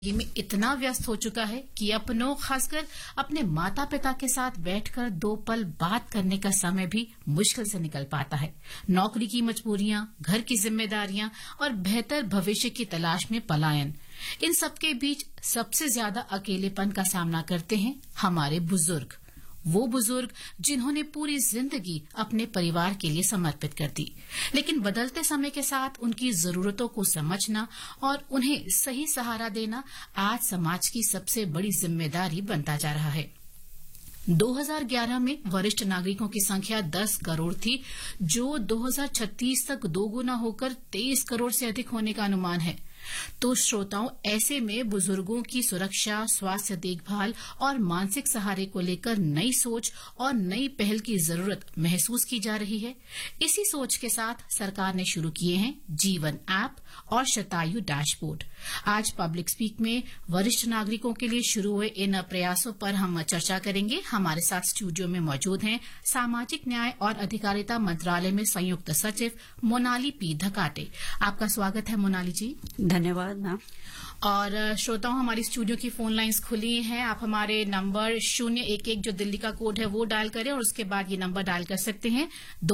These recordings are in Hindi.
ये में इतना व्यस्त हो चुका है कि अपनों खासकर अपने माता पिता के साथ बैठकर दो पल बात करने का समय भी मुश्किल से निकल पाता है। नौकरी की मजबूरियां, घर की जिम्मेदारियां और बेहतर भविष्य की तलाश में पलायन, इन सबके बीच सबसे ज्यादा अकेलेपन का सामना करते हैं हमारे बुजुर्ग। वो बुजुर्ग जिन्होंने पूरी जिंदगी अपने परिवार के लिए समर्पित कर दी, लेकिन बदलते समय के साथ उनकी जरूरतों को समझना और उन्हें सही सहारा देना आज समाज की सबसे बड़ी जिम्मेदारी बनता जा रहा है। 2011 में वरिष्ठ नागरिकों की संख्या 10 करोड़ थी, जो 2036 तक दोगुना होकर 23 करोड़ से अधिक होने का अनुमान है। तो श्रोताओं, ऐसे में बुजुर्गों की सुरक्षा, स्वास्थ्य देखभाल और मानसिक सहारे को लेकर नई सोच और नई पहल की जरूरत महसूस की जा रही है। इसी सोच के साथ सरकार ने शुरू किए हैं जीवन ऐप और शतायु डैशबोर्ड। आज पब्लिक स्पीक में वरिष्ठ नागरिकों के लिए शुरू हुए इन प्रयासों पर हम चर्चा करेंगे। हमारे साथ स्टूडियो में मौजूद हैं सामाजिक न्याय और अधिकारिता मंत्रालय में संयुक्त सचिव मोनाली पी धकाटे। आपका स्वागत है मोनाली जी। धन्यवाद मैम। और श्रोताओं, हमारी स्टूडियो की फोन लाइंस खुली हैं। आप हमारे नंबर 011 जो दिल्ली का कोड है वो डायल करें और उसके बाद ये नंबर डायल कर सकते हैं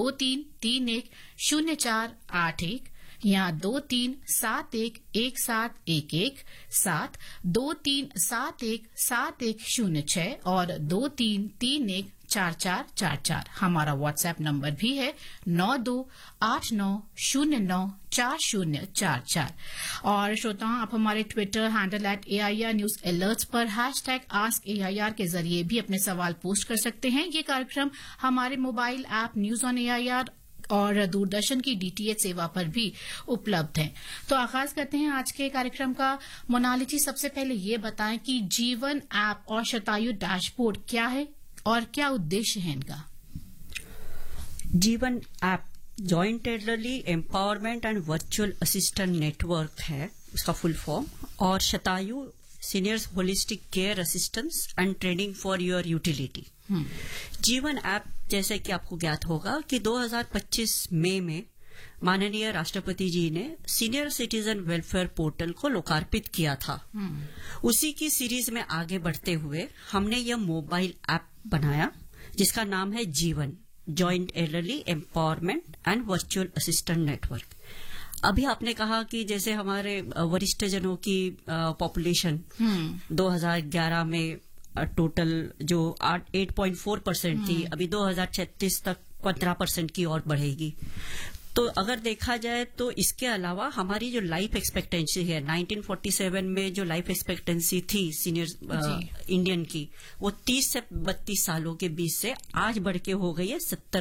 23310481 या 23711711 7 23717106 और 23314444। हमारा व्हाट्सएप नंबर भी है 9289094044। और श्रोताओं, आप हमारे Twitter handle @AIR news alerts पर #AskAIR के जरिए भी अपने सवाल पोस्ट कर सकते हैं। ये कार्यक्रम हमारे mobile app news on AIR और दूरदर्शन की DTH सेवा पर भी उपलब्ध है। तो आगाज करते हैं आज के कार्यक्रम का। मोनाली जी, सबसे पहले ये बताएं कि जीवन ऐप और शतायु डैशबोर्ड क्या है और क्या उद्देश्य है इनका? जीवन app joint elderly empowerment and virtual assistant network है उसका फुल फॉर्म, और शतायु seniors holistic care assistance and training for your utility. जीवन ऐप, जैसे कि आपको ज्ञात होगा कि 2025 मई में माननीय राष्ट्रपति जी ने सीनियर सिटीजन वेलफेयर पोर्टल को लोकार्पित किया था। उसी की सीरीज में आगे बढ़ते हुए हमने यह मोबाइल ऐप बनाया जिसका नाम है जीवन joint elderly empowerment and virtual assistant network. अभी आपने कहा कि जैसे हमारे वरिष्ठ जनों की पॉपुलेशन 2011 में टोटल जो 8.4% थी, अभी 2036 तक 15% की और बढ़ेगी। तो अगर देखा जाए तो इसके अलावा हमारी जो लाइफ एक्सपेक्टेंसी है, 1947 में जो लाइफ एक्सपेक्टेंसी थी सीनियर इंडियन की, वो 30 से 32 सालों के बीच से आज बढ़ के हो गई है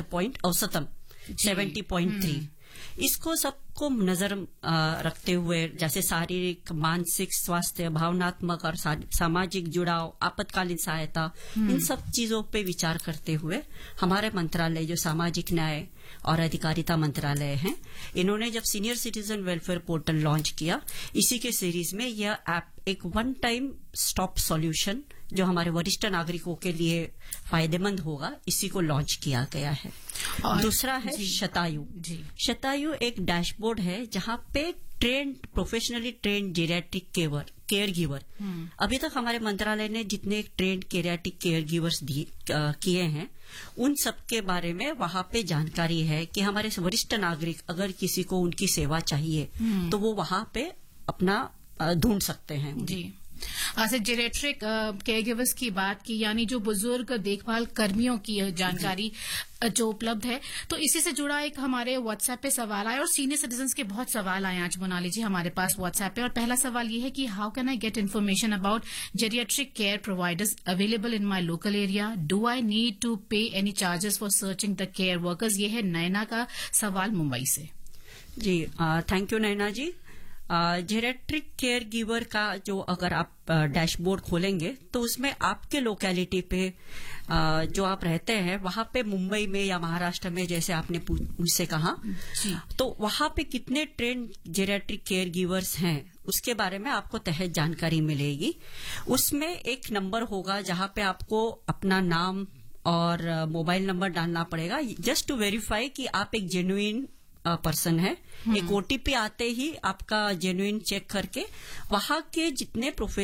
70.3। इसको सबको नजर रखते हुए, जैसे शारीरिक, मानसिक स्वास्थ्य, भावनात्मक और सामाजिक जुड़ाव, आपातकालीन सहायता, इन सब चीजों पे विचार करते हुए हमारे मंत्रालय जो सामाजिक न्याय और अधिकारिता मंत्रालय है, इन्होंने जब senior citizen welfare portal launch किया, इसी के सीरीज में यह ऐप एक वन टाइम स्टॉप सॉल्यूशन जो हमारे वरिष्ठ नागरिकों के लिए फायदेमंद होगा, इसी को लॉन्च किया गया है। और दूसरा है शतायु। शतायु एक डैशबोर्ड है जहां पे professionally trained geriatric care giver, अभी तक हमारे मंत्रालय ने जितने ट्रेंड जेरियाट्रिक केयर गिवर्स किए हैं, उन सब के बारे में वहां पे जानकारी है कि हमारे वरिष्ठ नागरिक अगर किसी को उनकी सेवा चाहिए तो वो वहां पे अपना ढूंढ सकते हैं। जी, ऐसे जेरियाट्रिक केयर गिवर्स की बात की, यानी जो बुजुर्ग देखभाल कर्मियों की जानकारी जो उपलब्ध है। तो इसी से जुड़ा एक हमारे व्हाट्सएप पे सवाल आया, और सीनियर सिटीजन्स के बहुत सवाल आए आज मोनाली जी हमारे पास व्हाट्सएप पे। और पहला सवाल ये है कि how can I get information about geriatric care providers available in my local area? Do I need to पे any charges for searching the care workers? ये है नैना का सवाल मुंबई से। जी, thank you Naina ji. Geriatric care giver का जो अगर आप डैशबोर्ड खोलेंगे तो उसमें आपके लोकेलिटी पे जो आप रहते हैं, वहां पे मुंबई में या महाराष्ट्र में, जैसे आपने मुझसे कहा, तो वहां पे कितने ट्रेंड जेरियाट्रिक केयर गिवर्स हैं उसके बारे में आपको तहत जानकारी मिलेगी। उसमें एक नंबर होगा जहां पे आपको अपना नाम और मोबाइल नंबर डालना पड़ेगा, जस्ट टू वेरीफाई कि आप एक जेन्युइन पर्सन है। एक OTP आते ही आपका जेन्युइन चेक करके वहां के जितने